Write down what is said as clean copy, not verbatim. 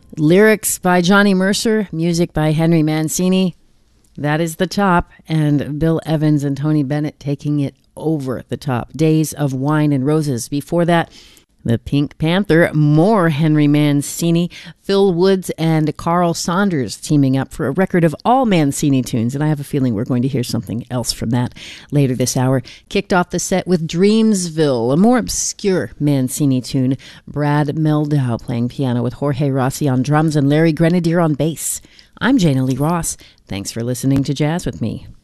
Lyrics by Johnny Mercer, music by Henry Mancini. That is the top, and Bill Evans and Tony Bennett taking it over the top. Days of Wine and Roses. Before that, the Pink Panther, more Henry Mancini, Phil Woods and Carl Saunders teaming up for a record of all Mancini tunes, and I have a feeling we're going to hear something else from that later this hour. Kicked off the set with Dreamsville, a more obscure Mancini tune. Brad Mehldau playing piano with Jorge Rossi on drums and Larry Grenadier on bass. I'm Jana Lee Ross. Thanks for listening to Jazz with Me.